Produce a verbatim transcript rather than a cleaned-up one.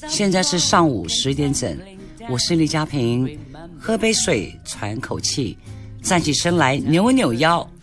现在是上午十点整，我是李家平，喝杯水，喘口气，站起身来，扭扭腰，